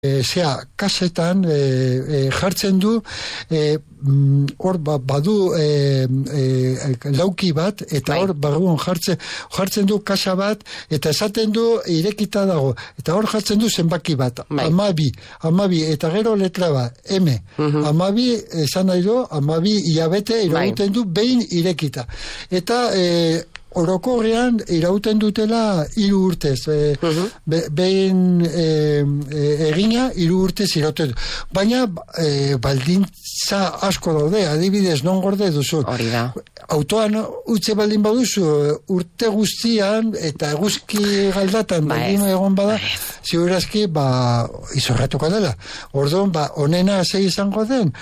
kasetan jartzen du hor badu lauki bat eta hor barruan jartzen du kasa bat eta esaten du irekita dago eta hor jartzen du zenbaki bat 12 eta gero letra bat M 12 esan nahi du 12 hilabete irauten du behin irekita eta orokorrean irauten dutela 3 urtez. Behin egina 3 urtez irauten. Baina baldintza asko daude, adibidez, non gorde duzu. Autoan utze baldin baduzu urte guztian eta eguzki galdatan baldin egon bada, ziurazki izorratuko dela. Orduan, onena zei izango den,